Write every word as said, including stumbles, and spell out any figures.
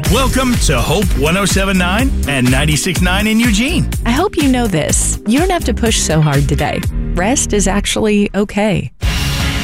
Welcome to Hope one oh seven point nine and ninety-six point nine in Eugene. I hope you know this. You don't have to push so hard today. Rest is actually okay.